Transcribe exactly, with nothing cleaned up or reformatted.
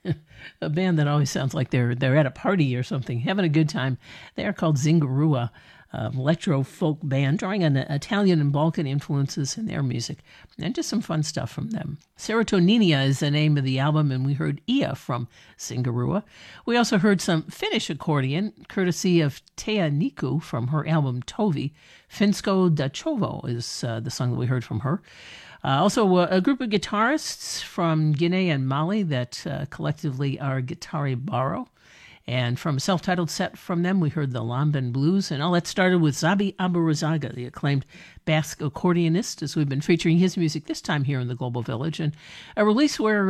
a band that always sounds like they're they're at a party or something, having a good time. They are called Zingarua, an electro folk band drawing on Italian and Balkan influences in their music, and just some fun stuff from them. Serotoninia is the name of the album, and we heard Ia from Zingarua. We also heard some Finnish accordion, courtesy of Tea Niku from her album Tovi. Finsko Dachovo is uh, the song that we heard from her. Uh, also, uh, a group of guitarists from Guinea and Mali that uh, collectively are Guitari Baro. And from a self-titled set from them, we heard the Lamban Blues. And all that started with Zabi Aburazaga, the acclaimed Basque accordionist, as we've been featuring his music this time here in the Global Village. And a release where